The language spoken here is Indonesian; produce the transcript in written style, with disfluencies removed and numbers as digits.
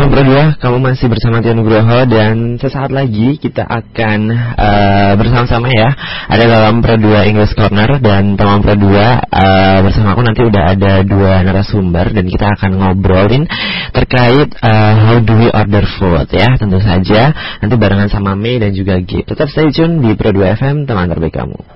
teman Pro 2, kamu masih bersama Tio Nugroho dan sesaat lagi kita akan bersama-sama ya. Ada dalam Pro 2 English Corner dan teman Pro 2 bersama aku nanti udah ada 2 narasumber dan kita akan ngobrolin terkait how do we order food ya. Tentu saja nanti barengan sama Mei dan juga G. Tetap stay tune di Pro 2 FM, teman terbaik kamu.